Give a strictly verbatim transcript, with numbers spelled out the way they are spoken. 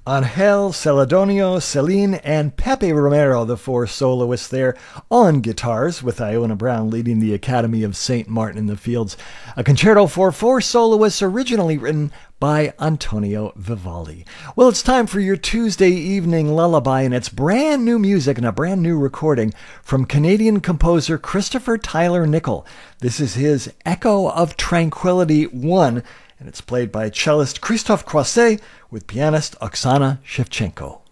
Angel, Celedonio, Celine, and Pepe Romero, the four soloists there on guitars, with Iona Brown leading the Academy of Saint Martin in the Fields. A concerto for four soloists originally written by Antonio Vivaldi. Well, it's time for your Tuesday evening lullaby, and it's brand new music and a brand new recording from Canadian composer Christopher Tyler Nickel. This is his Echo of Tranquility one, and it's played by cellist Christophe Croisset with pianist Oksana Shevchenko.